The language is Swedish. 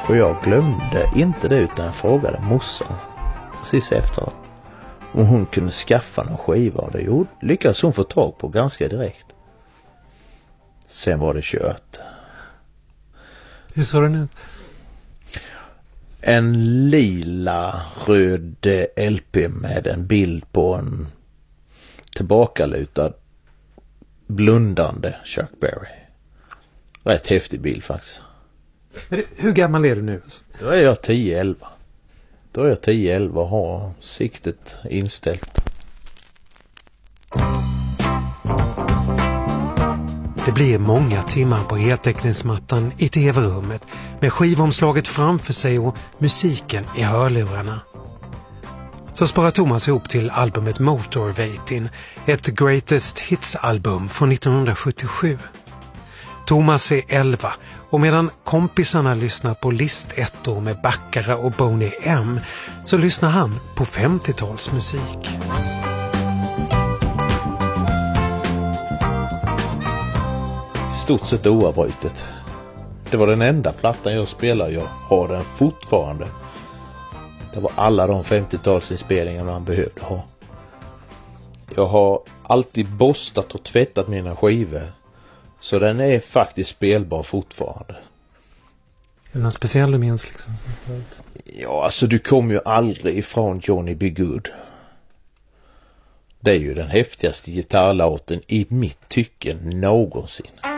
Och jag glömde inte det, utan jag frågade morsan precis efteråt om hon kunde skaffa någon skiva, och det lyckades hon få tag på ganska direkt. Sen var det kört. Hur såg den ut? En lila röd LP med en bild på en tillbakalutad blundande Chuck Berry. Rätt häftig bild faktiskt. Hur gammal är du nu? Då är jag 10-11. Och har siktet inställt. Det blir många timmar på heltäckningsmattan i tv-rummet med skivomslaget framför sig och musiken i hörlurarna. Så sparar Thomas ihop till albumet Motorvating, ett Greatest Hits-album från 1977. Thomas är 11 och medan kompisarna lyssnar på listettor med Baccara och Boney M så lyssnar han på 50-talsmusik. Stort sett oavbrutet. Det var den enda plattan jag spelade. Jag har den fortfarande. Det var alla de 50-talsinspelningar man behövde ha. Jag har alltid borstat och tvättat mina skivor. Så den är faktiskt spelbar fortfarande. Är det något speciellt du minns liksom? Ja, alltså du kommer ju aldrig ifrån Johnny B. Good. Det är ju den häftigaste gitarrlåten i mitt tycke någonsin.